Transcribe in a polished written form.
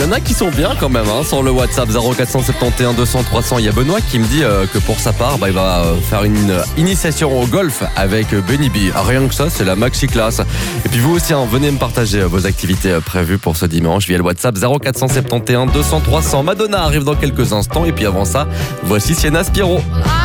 Il y en a qui sont bien quand même sur le WhatsApp 0471 200 300. Il y a Benoît qui me dit que pour sa part, il va faire une initiation au golf avec Benny B. Rien que ça, c'est la maxi classe. Et puis vous aussi, venez me partager vos activités prévues pour ce dimanche via le WhatsApp 0471 200 300. Madonna arrive dans quelques instants et puis avant ça, voici Sienna Spiro.